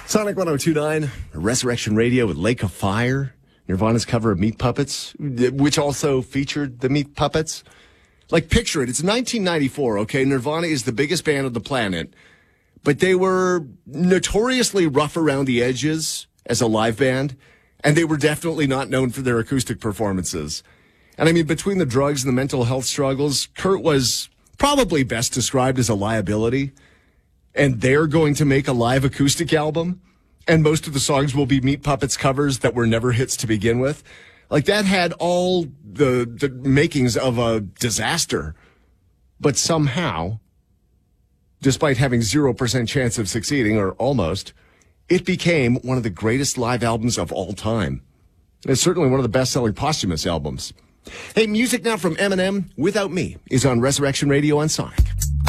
Sonic 102.9, Resurrection Radio with Lake of Fire, Nirvana's cover of Meat Puppets, which also featured the Meat Puppets. Like, picture it. It's 1994, okay? Nirvana is the biggest band on the planet, but they were notoriously rough around the edges as a live band, and they were definitely not known for their acoustic performances. And I mean, between the drugs and the mental health struggles, Kurt was probably best described as a liability. And they're going to make a live acoustic album, and most of the songs will be Meat Puppets covers that were never hits to begin with. Like, that had all the makings of a disaster. But somehow, despite having 0% chance of succeeding, or almost, it became one of the greatest live albums of all time. It's certainly one of the best-selling posthumous albums. Hey, music now from Eminem, Without Me, is on Resurrection Radio on Sonic.